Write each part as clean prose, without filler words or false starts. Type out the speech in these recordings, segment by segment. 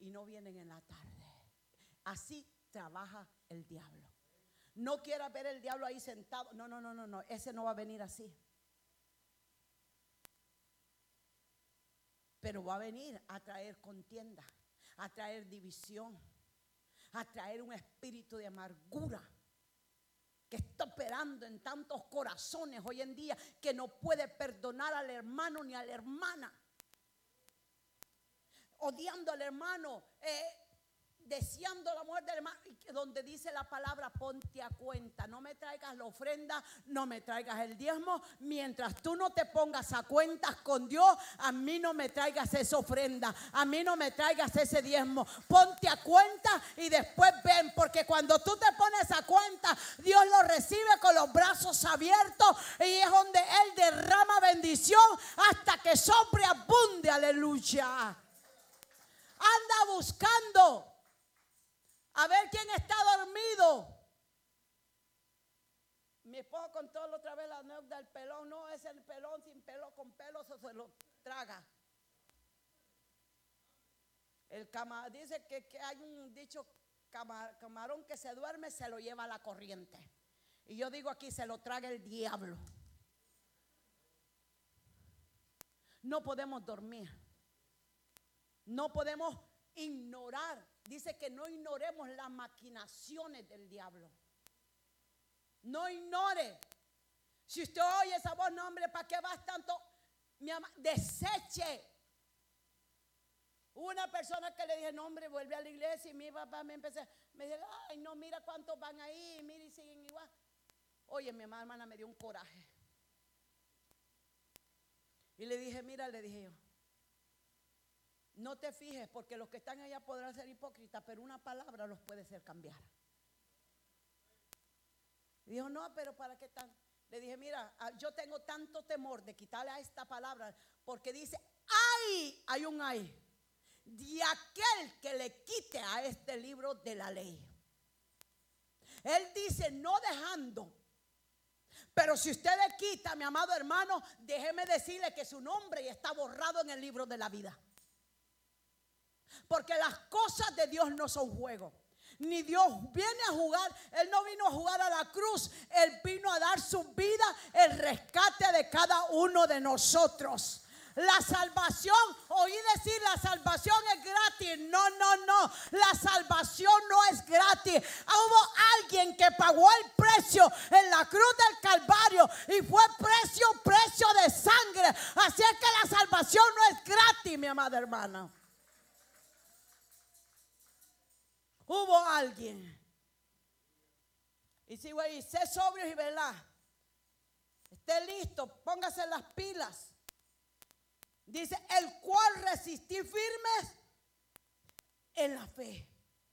y no vienen en la tarde. Así trabaja el diablo. No quieras ver el diablo ahí sentado. No. Ese no va a venir así. Pero va a venir a traer contienda, a traer división, a traer un espíritu de amargura que está operando en tantos corazones hoy en día, que no puede perdonar al hermano ni a la hermana, odiando al hermano, deseando la muerte del hermano, donde dice la palabra: ponte a cuenta, no me traigas la ofrenda, no me traigas el diezmo, mientras tú no te pongas a cuentas con Dios, a mí no me traigas esa ofrenda, a mí no me traigas ese diezmo. Ponte a cuenta y después ven, porque cuando tú te pones a cuenta, Dios lo recibe con los brazos abiertos y es donde Él derrama bendición hasta que sobreabunde. Aleluya. Anda buscando a ver quién está dormido. Mi esposo contó la otra vez la anécdota del pelón. No, es el pelón sin pelo, con pelo se lo traga. Dice que hay un dicho: camarón que se duerme se lo lleva a la corriente. Y yo digo aquí: se lo traga el diablo. No podemos dormir. No podemos ignorar. Dice que no ignoremos las maquinaciones del diablo. No ignore. Si usted oye esa voz, no, hombre, ¿para qué vas tanto? Deseche. Hubo una persona que le dije: no, hombre, vuelve a la iglesia. Y mi papá me dice: ay, no, mira cuántos van ahí, mira, y siguen igual. Oye, mi hermana me dio un coraje. Y le dije: mira, le dije yo, no te fijes, porque los que están allá podrán ser hipócritas, pero una palabra los puede hacer cambiar. Y dijo: no, pero ¿para qué tan? Le dije: mira, yo tengo tanto temor de quitarle a esta palabra, porque dice: hay un ay de aquel que le quite a este libro de la ley. Él dice: no dejando. Pero si usted le quita, mi amado hermano, déjeme decirle que su nombre ya está borrado en el libro de la vida. Porque las cosas de Dios no son juego. Ni Dios viene a jugar. Él no vino a jugar a la cruz. Él vino a dar su vida, el rescate de cada uno de nosotros. La salvación, oí decir la salvación es gratis. No. La salvación no es gratis. Hubo alguien que pagó el precio en la cruz del Calvario y fue precio de sangre. Así es que la salvación no es gratis, mi amada hermana. Hubo alguien. Y si güey, sé sobrio y velá. Esté listo, póngase las pilas. Dice: el cual resistí firmes en la fe,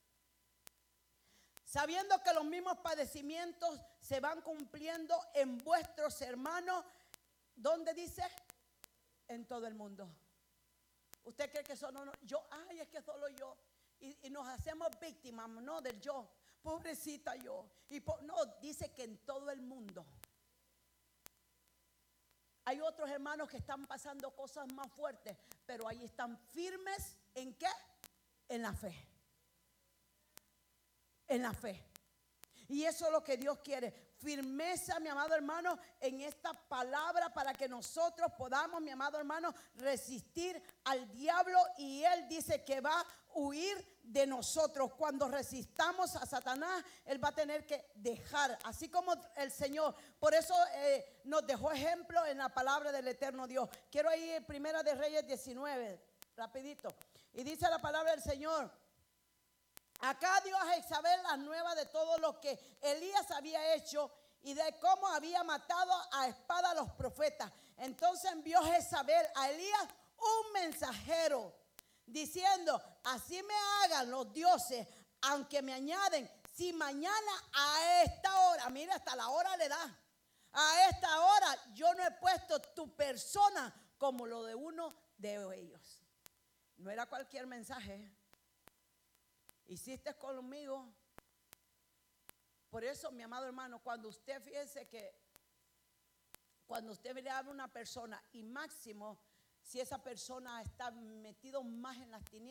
sabiendo que los mismos padecimientos se van cumpliendo en vuestros hermanos. ¿Dónde dice? En todo el mundo. ¿Usted cree que solo no? Es que solo yo. Y nos hacemos víctimas, no, del yo. Pobrecita yo. No, dice que en todo el mundo. Hay otros hermanos que están pasando cosas más fuertes, pero ahí están firmes. ¿En qué? En la fe. En la fe. Y eso es lo que Dios quiere. Firmeza, mi amado hermano, en esta palabra, para que nosotros podamos, mi amado hermano, resistir al diablo. Y Él dice que va a huir de nosotros. Cuando resistamos a Satanás, Él va a tener que dejar, así como el Señor. Por eso nos dejó ejemplo en la palabra del eterno Dios. Quiero ir Primera de Reyes 19, rapidito. Y dice la palabra del Señor: acá dio a Jezabel las nuevas de todo lo que Elías había hecho y de cómo había matado a espada a los profetas. Entonces envió Jezabel a Elías un mensajero diciendo: así me hagan los dioses, aunque me añaden, si mañana a esta hora, mira, hasta la hora le da, a esta hora yo no he puesto tu persona como lo de uno de ellos. No era cualquier mensaje. Hiciste conmigo. Por eso, mi amado hermano, cuando usted, fíjese que cuando usted le habla a una persona, y máximo si esa persona está metido más en las tinieblas,